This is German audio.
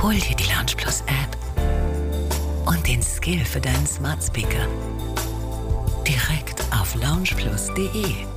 Hol dir die Lounge Plus App und den Skill für deinen Smart Speaker direkt auf loungeplus.de.